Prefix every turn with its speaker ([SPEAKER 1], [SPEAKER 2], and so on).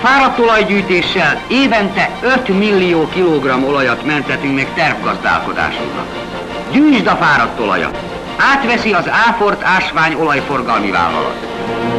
[SPEAKER 1] fáradt olajgyűjtéssel évente 5 millió kilogramm olajat mentetünk meg tervgazdálkodásunknak. Gyűjtsd a fáradt olajat! Átveszi az Áfort Ásvány olajforgalmi vállalat.